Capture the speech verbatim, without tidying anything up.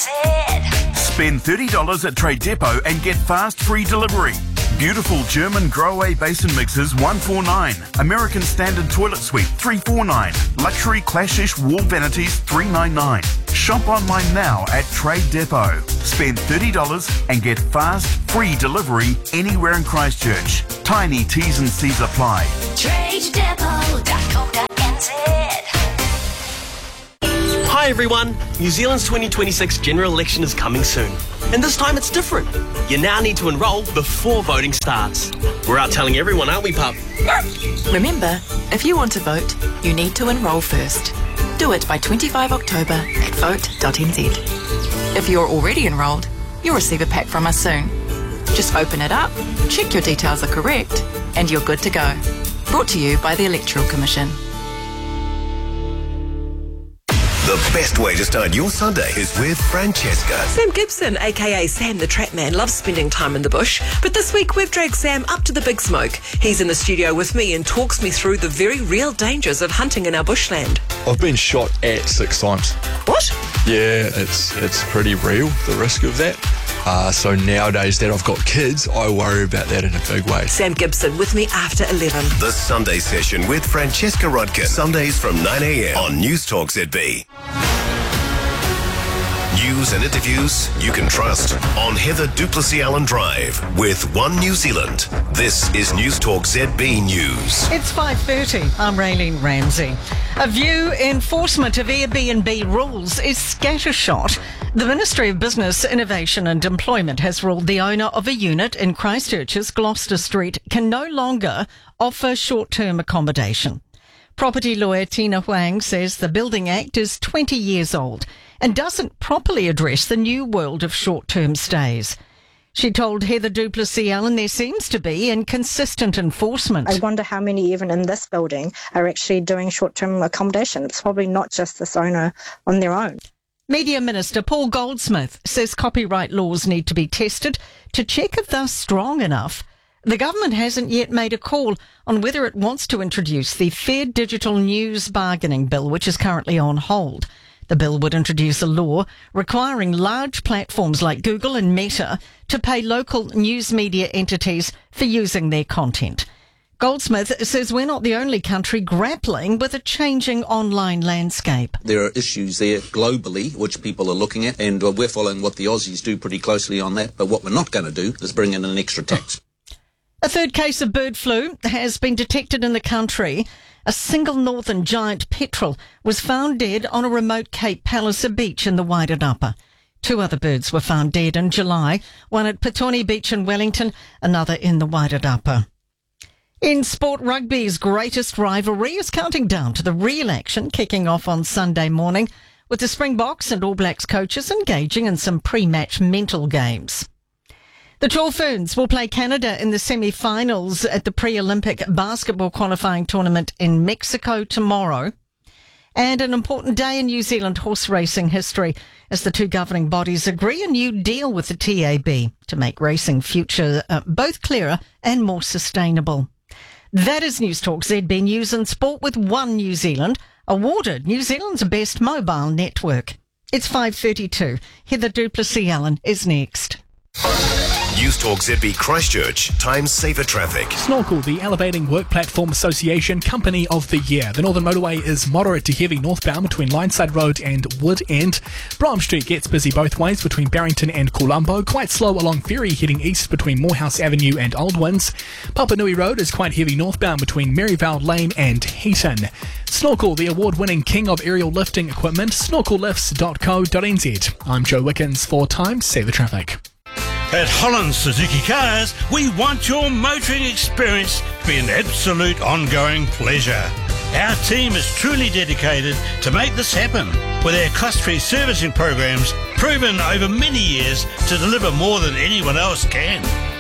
z. Spend thirty dollars at Trade Depot and get fast free delivery. Beautiful German Grohe basin mixers one forty-nine. American Standard Toilet Suite three forty-nine. Luxury Clashish wall vanities three ninety-nine. Shop online now at Trade Depot. Spend thirty dollars and get fast free delivery anywhere in Christchurch. Tiny T's and C's apply. trade depot dot co dot n z. Hi everyone! New Zealand's twenty twenty-six general election is coming soon. And this time it's different. You now need to enrol before voting starts. We're out telling everyone, aren't we, pup? Remember, if you want to vote, you need to enrol first. Do it by twenty-fifth of October at vote dot n z. If you're already enrolled, you'll receive a pack from us soon. Just open it up, check your details are correct, and you're good to go. Brought to you by the Electoral Commission. The best way to start your Sunday is with Francesca. Sam Gibson, aka Sam the Trap Man, loves spending time in the bush. But this week we've dragged Sam up to the big smoke. He's in the studio with me and talks me through the very real dangers of hunting in our bushland. I've been shot at six times. What? Yeah, it's it's pretty real, the risk of that. Uh, so nowadays that I've got kids, I worry about that in a big way. Sam Gibson with me after eleven. The Sunday Session with Francesca Rodkin. Sundays from nine a.m. on News Talk Z B. News and interviews you can trust on Heather Duplessis Allen Drive with One New Zealand. This is News Talk Z B News. It's five thirty. I'm Raylene Ramsey. A view enforcement of Airbnb rules is scattershot. The Ministry of Business, Innovation and Employment has ruled the owner of a unit in Christchurch's Gloucester Street can no longer offer short-term accommodation. Property lawyer Tina Huang says the Building Act is twenty years old and doesn't properly address the new world of short-term stays. She told Heather Duplessis Allen there seems to be inconsistent enforcement. I wonder how many even in this building are actually doing short-term accommodation. It's probably not just this owner on their own. Media Minister Paul Goldsmith says copyright laws need to be tested to check if they're strong enough. The government hasn't yet made a call on whether it wants to introduce the Fair Digital News Bargaining Bill, which is currently on hold. The bill would introduce a law requiring large platforms like Google and Meta to pay local news media entities for using their content. Goldsmith says we're not the only country grappling with a changing online landscape. There are issues there globally which people are looking at, and we're following what the Aussies do pretty closely on that. But what we're not going to do is bring in an extra tax. A third case of bird flu has been detected in the country. A single northern giant petrel was found dead on a remote Cape Palliser beach in the Wairarapa. Two other birds were found dead in July, one at Petone Beach in Wellington, another in the Wairarapa. In sport, rugby's greatest rivalry is counting down to the real action, kicking off on Sunday morning, with the Springboks and All Blacks coaches engaging in some pre-match mental games. The Tall Ferns will play Canada in the semi-finals at the pre-Olympic basketball qualifying tournament in Mexico tomorrow. And an important day in New Zealand horse racing history as the two governing bodies agree a new deal with the T A B to make racing future uh, both clearer and more sustainable. That is News Talk Z B News and Sport with One New Zealand, awarded New Zealand's best mobile network. It's five thirty-two. Heather Duplessis Allen is next. News Talk Z B Christchurch, Time Saver Traffic. Snorkel, the Elevating Work Platform Association Company of the Year. The Northern Motorway is moderate to heavy northbound between Lineside Road and Wood End. Brougham Street gets busy both ways between Barrington and Colombo. Quite slow along Ferry heading east between Morehouse Avenue and Aldwins. Papanui Road is quite heavy northbound between Maryvale Lane and Heaton. Snorkel, the award-winning king of aerial lifting equipment, snorkel lifts dot co dot n z. I'm Joe Wickens for Time Saver Traffic. At Holland Suzuki Cars, we want your motoring experience to be an absolute ongoing pleasure. Our team is truly dedicated to make this happen, with our cost-free servicing programs proven over many years to deliver more than anyone else can.